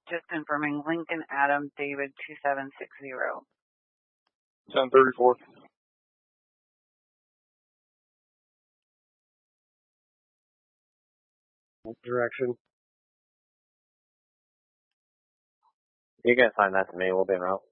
Just confirming Lincoln Adam David 2760. 1034. Direction. You can assign that to me. We'll be en route.